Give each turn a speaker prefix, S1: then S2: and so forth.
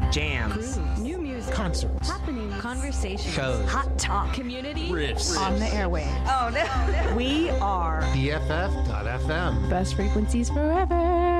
S1: Jams.
S2: Grooves. New music.
S3: Concerts.
S2: Happening. Conversations.
S1: Shows.
S2: Hot talk. Community.
S3: Riffs.
S2: On the airwaves.
S4: Oh, no.
S2: We are
S3: BFF.FM.
S2: Best frequencies forever.